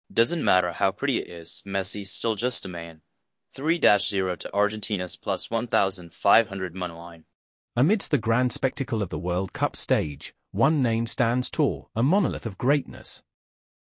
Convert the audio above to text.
Doesn't matter how pretty it is, Messi's still just a man. 3-0 to Argentina's plus 1,500 moneyline. Amidst the grand spectacle of the World Cup stage, one name stands tall, a monolith of greatness.